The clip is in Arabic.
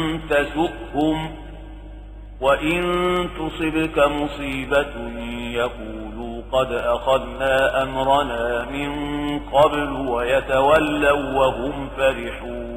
تسؤهم وإن تصبك مصيبة يقولوا قد أخذنا أمرنا من قبل ويتولوا وهم فرحون